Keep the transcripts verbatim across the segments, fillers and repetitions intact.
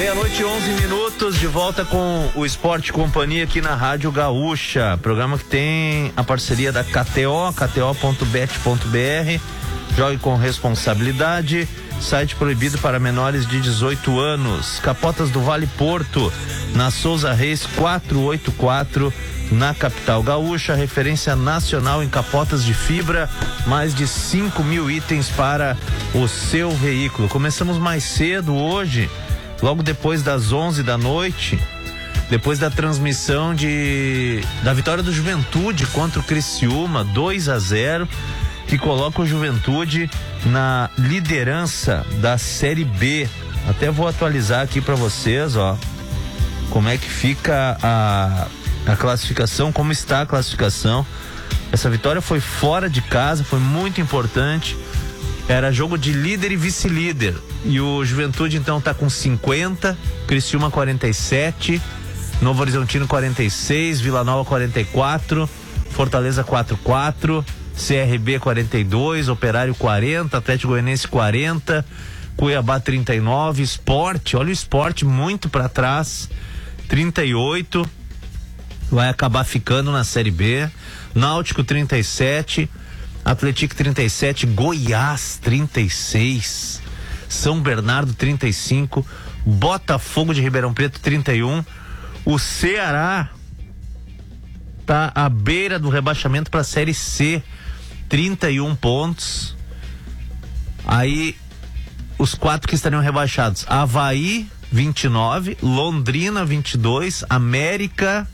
Meia-noite e onze minutos, de volta com o Esporte Companhia aqui na Rádio Gaúcha. Programa que tem a parceria da K T O, K T O ponto bet ponto b r. Jogue com responsabilidade. Site proibido para menores de dezoito anos. Capotas do Vale Porto, na Souza Reis quatrocentos e oitenta e quatro, na capital gaúcha. Referência nacional em capotas de fibra. Mais de cinco mil itens para o seu veículo. Começamos mais cedo hoje, logo depois das onze da noite, depois da transmissão de da vitória do Juventude contra o Criciúma, dois a zero, que coloca o Juventude na liderança da Série B. Até vou atualizar aqui para vocês, ó, como é que fica a, a classificação, como está a classificação. Essa vitória foi fora de casa, foi muito importante. Era jogo de líder e vice-líder. E o Juventude então tá com cinquenta, Criciúma quarenta e sete, Novo Horizontino quarenta e seis, Vila Nova quarenta e quatro, Fortaleza quarenta e quatro, C R B quarenta e dois, Operário quarenta, Atlético Goianiense quarenta, Cuiabá trinta e nove, Sport, olha o Sport muito para trás, trinta e oito, vai acabar ficando na Série B. Náutico trinta e sete, Atlético trinta e sete, Goiás trinta e seis, São Bernardo trinta e cinco, Botafogo de Ribeirão Preto trinta e um. O Ceará tá à beira do rebaixamento para a Série C, trinta e um pontos. Aí os quatro que estariam rebaixados: Avaí vinte e nove, Londrina vinte e dois, América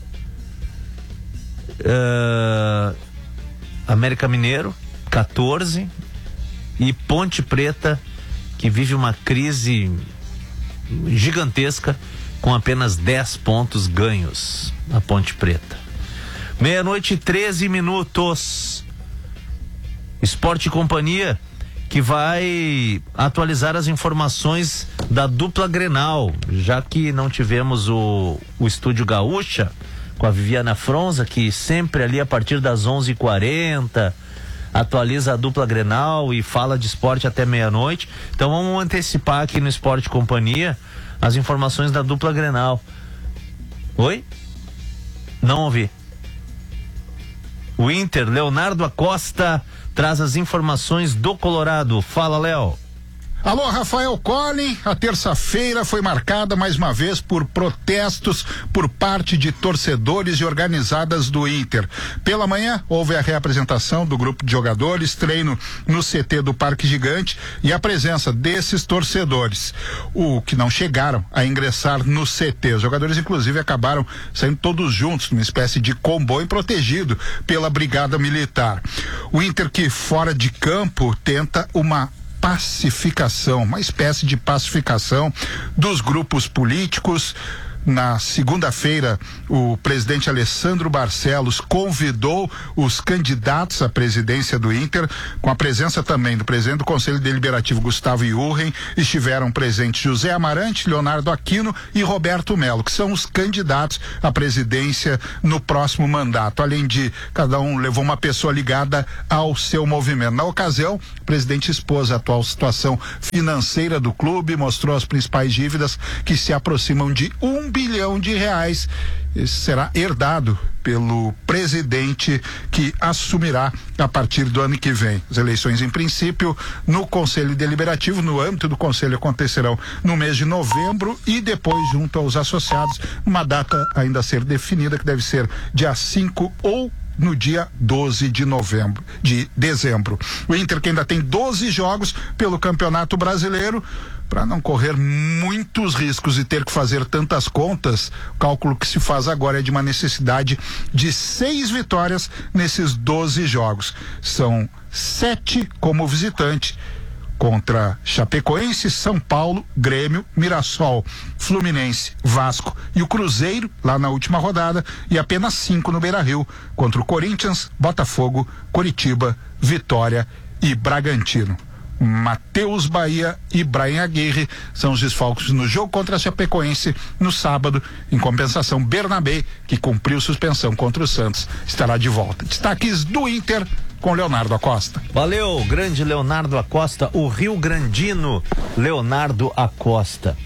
uh, América Mineiro quatorze e Ponte Preta, que vive uma crise gigantesca, com apenas dez pontos ganhos. A Ponte Preta. Meia-noite e treze minutos. Esporte e Companhia, que vai atualizar as informações da dupla Grenal, já que não tivemos o, o Estúdio Gaúcha com a Viviana Fronza, que sempre ali a partir das onze e quarenta atualiza a dupla Grenal e fala de esporte até meia-noite. Então vamos antecipar aqui no Esporte e Companhia as informações da dupla Grenal. Oi? Não ouvi. O Inter, Leonardo Acosta, traz as informações do Colorado. Fala, Léo. Alô, Rafael Collin. A terça-feira foi marcada mais uma vez por protestos por parte de torcedores e organizadas do Inter. Pela manhã houve a reapresentação do grupo de jogadores, treino no C T do Parque Gigante e a presença desses torcedores, o que não chegaram a ingressar no C T. Os jogadores inclusive acabaram saindo todos juntos numa espécie de comboio protegido pela Brigada Militar. O Inter, que fora de campo tenta uma pacificação, uma espécie de pacificação dos grupos políticos. Na segunda-feira, o presidente Alessandro Barcelos convidou os candidatos à presidência do Inter, com a presença também do presidente do Conselho Deliberativo, Gustavo Iurren. Estiveram presentes José Amarante, Leonardo Aquino e Roberto Melo, que são os candidatos à presidência no próximo mandato. Além de, cada um levou uma pessoa ligada ao seu movimento. Na ocasião, o presidente expôs a atual situação financeira do clube, mostrou as principais dívidas, que se aproximam de um bilhão de reais. Esse será herdado pelo presidente, que assumirá a partir do ano que vem. As eleições, em princípio, no Conselho Deliberativo, no âmbito do Conselho, acontecerão no mês de novembro e depois junto aos associados, uma data ainda a ser definida, que deve ser dia cinco ou no dia doze de novembro, de dezembro. O Inter, que ainda tem doze jogos pelo Campeonato Brasileiro, para não correr muitos riscos e ter que fazer tantas contas, o cálculo que se faz agora é de uma necessidade de seis vitórias nesses doze jogos. São sete como visitante, contra Chapecoense, São Paulo, Grêmio, Mirassol, Fluminense, Vasco e o Cruzeiro lá na última rodada, e apenas cinco no Beira-Rio, contra o Corinthians, Botafogo, Coritiba, Vitória e Bragantino. Matheus Bahia e Brian Aguirre são os desfalques no jogo contra a Chapecoense no sábado. Em compensação, Bernabé, que cumpriu suspensão contra o Santos, estará de volta. Destaques do Inter com Leonardo Acosta. Valeu, grande Leonardo Acosta, o Rio Grandino Leonardo Acosta.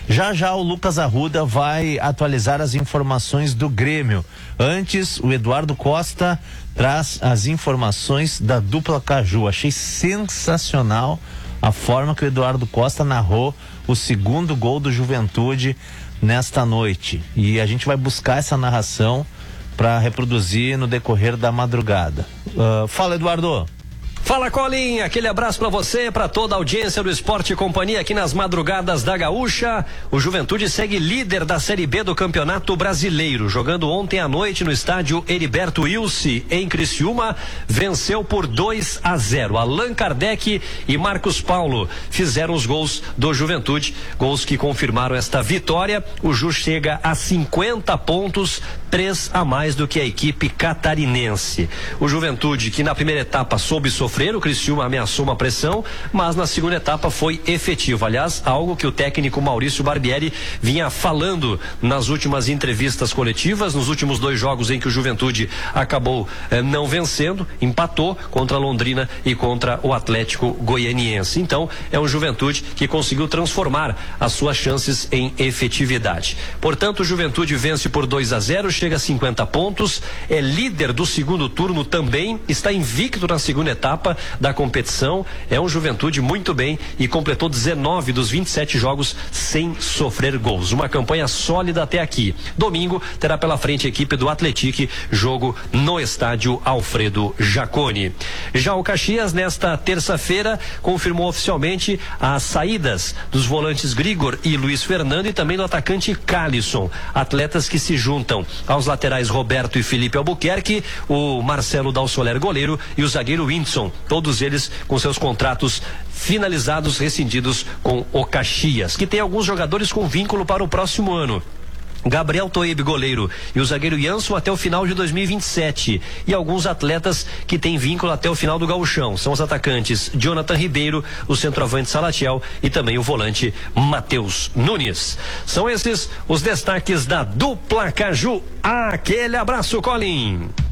Já já o Lucas Arruda vai atualizar as informações do Grêmio. Antes, o Eduardo Costa traz as informações da dupla Caju. Achei sensacional a forma que o Eduardo Costa narrou o segundo gol do Juventude nesta noite. E a gente vai buscar essa narração para reproduzir no decorrer da madrugada. Uh, fala, Eduardo. Fala, Colin, aquele abraço pra você, pra toda a audiência do Esporte e Companhia aqui nas madrugadas da Gaúcha. O Juventude segue líder da Série B do Campeonato Brasileiro, jogando ontem à noite no estádio Heriberto Wilson em Criciúma, venceu por dois a zero. Allan Kardec e Marcos Paulo fizeram os gols do Juventude, gols que confirmaram esta vitória. O Ju chega a cinquenta pontos, três a mais do que a equipe catarinense. O Juventude, que na primeira etapa soube sofrer, o Criciúma ameaçou uma pressão, mas na segunda etapa foi efetivo. Aliás, algo que o técnico Maurício Barbieri vinha falando nas últimas entrevistas coletivas, nos últimos dois jogos em que o Juventude acabou eh, não vencendo, empatou contra a Londrina e contra o Atlético Goianiense. Então, é um Juventude que conseguiu transformar as suas chances em efetividade. Portanto, o Juventude vence por dois a zero, chega a cinquenta pontos, é líder do segundo turno também, está invicto na segunda etapa da competição. É um Juventude muito bem e completou dezenove dos vinte e sete jogos sem sofrer gols. Uma campanha sólida até aqui. Domingo terá pela frente a equipe do Atlético, jogo no estádio Alfredo Jaconi. Já o Caxias, nesta terça-feira, confirmou oficialmente as saídas dos volantes Grigor e Luiz Fernando e também do atacante Calisson. Atletas que se juntam aos laterais Roberto e Felipe Albuquerque, o Marcelo Dalsoler goleiro e o zagueiro Whindersson, todos eles com seus contratos finalizados, rescindidos com o Caxias, que tem alguns jogadores com vínculo para o próximo ano. Gabriel Toib, goleiro, e o zagueiro Jansson até o final de dois mil e vinte e sete, e alguns atletas que têm vínculo até o final do Gauchão. São os atacantes Jonathan Ribeiro, o centroavante Salatiel e também o volante Matheus Nunes. São esses os destaques da dupla Caju. Aquele abraço, Colin.